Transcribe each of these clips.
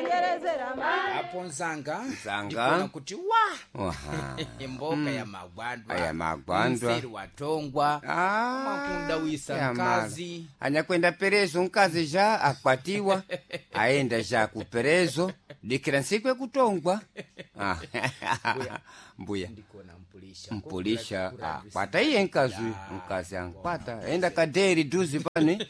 apo nzanga Nzanga. ndikuona kuti wa Aha. mboka ya magwandwa Ya magwandwa. msiri watongwa makunda wisa mkazi anyakwenda perezo mkazi ja akwatiwa aenda ja kuperezo dikira nsiku ekutongwa Ah, mbuya ndikuona mpulisha mpulisha akwata iye mkazi ankwata enda kaderi duzi pane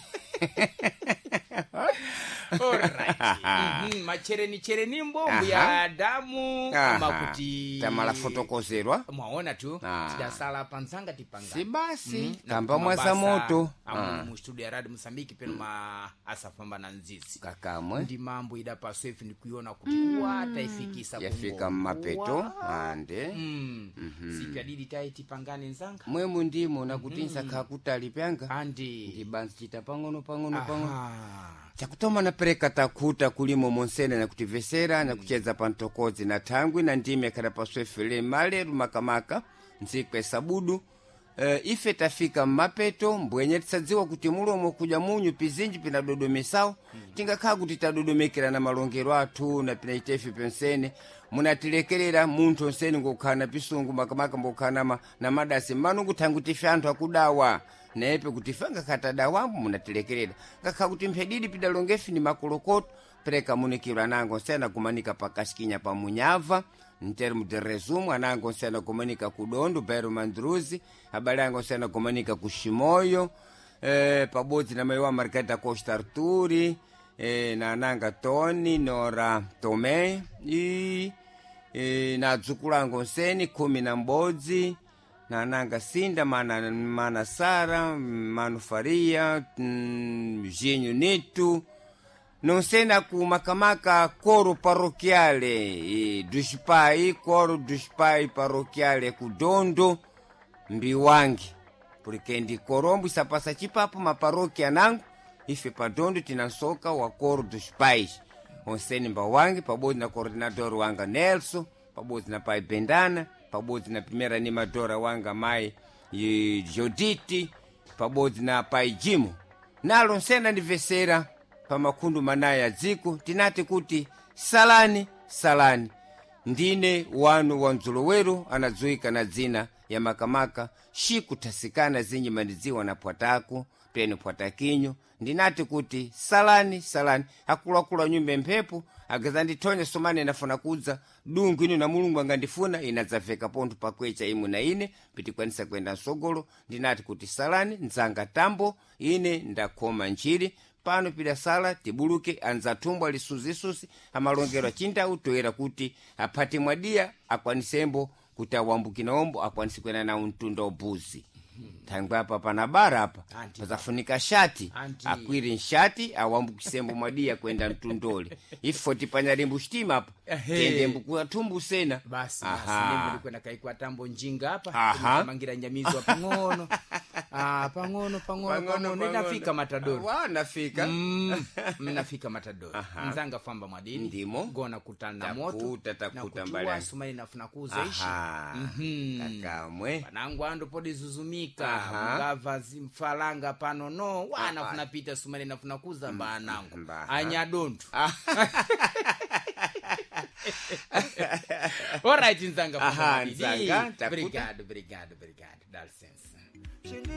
Alright. Machereni mbombo ya damu ama kuti tamala fotokozerwa mwaona tu tidasala panzanga tipanga si basi kamba mwaza moto mu studio ya Radio Msambiki peno ma asafamba na nzizi kakamwe ndi mambo ida pasefu ni kuiona kuti wataifikisa yafika mmapeto ande siku ya didi taiti pangane nzanga mwemu ndimo nakutinsa kakutali pyanga andi ndibanzi chita pang'ono chakutoma napereka takuta kulimo monsene na kutivesera na kucheza pantokozi na thangwi na ndime kada paswefele male rumakamaka nsiku esabudu ife tafika mmapeto mbwenye tisadziwa kuti mulomo kuja munyu pizinji pinadodomesawo tingakhala kuti tadodomekera na malongero athu na pinaitefe pensene munatilekerera munthu onsene ngokhala na pisungu makamaka mbokhala na madasi mmanu kuthangu tife anthu akudawa nepe kuti fanga katadawambo munatilekerera ngakhala kuti mphedidi pidalongefi ni makolokoto pereka munikirwa nango nsena kumanika pakasikinya pa munyava ntermu de resumo anango nsena kumanika kudondo bairo mandruzi habari yango nsena kumanika kushimoyo pabodzi na maiwa Margarita Costa Arturi na ananga Tony Nora Tome na dzukulango nseni 11 na ananga Sinda mana Sara Manu Faria Ginho Nito nonsena ku makamaka coro paroquiale dos pai paroquiale kudondo mbiwangi porque ndi korombo isapasa chipapo maparokia nangu ife padondo tinansoka wa coro dos pais onseni mbawangi pabodzi na coordenador wanga Nelson pabodzi na pai Bendana pabodzi na primeira animadora wanga mai Joditi pabodzi na pai Jimo nalo nsena ndivesera pamakhundu manayi ya dziko tinati kuti salani ndine wanu wa mdzulowero anadziwika na dzina ya makamaka xikuthasikana zinyi mandidziwa na pwatako pene pwatakinyo ndinati kuti salani akuluakulu nyumba mphepo agazandithonya somane nafuna kudza dungu ino na mulungu angandifuna inadzaveka pontho pakwecha imu na ine pitikwanisa kwenda nsogolo ndinati kuti salani nzanga tambo ine ndakhoma njiri pano pidasala tibuluke anzathumbwa lisuzi amalongero achindawu toera kuti aphati mwadiya akwanisembo kuti awambukinaombo akwanisi kwena na mtunda obuzi thangwe apa panabara apa pazafunika shati akwiri nshati awambukisembo mwadiya kwenda mtundole ifo tipanyalimbu shitima apa tende mbukuathumbu sena basi nembe kwenda kaikwa tambo njinga apa mangira nyamizwa pang'ono pang'ono inafika matadoro nafika mnafika matadoro nzanga famba mwadini ndimo gona kutana na moto takuta mbala sumani nafuna kuzaishi kakamwe panangu ando podi zuzumika mgava zimfalanga pano no wanafuna pita sumani nafuna kuza mbanangu anyadontu Alright nzanga famba mwadini. Obrigado. Dá licença.